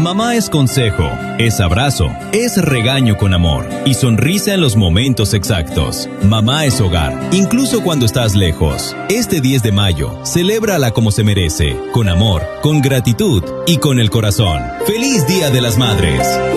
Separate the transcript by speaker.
Speaker 1: Mamá es consejo, es abrazo, es regaño con amor y sonrisa en los momentos exactos. Mamá es hogar, incluso cuando estás lejos. Este 10 de mayo, celébrala como se merece, con amor, con gratitud y con el corazón. ¡Feliz Día de las Madres!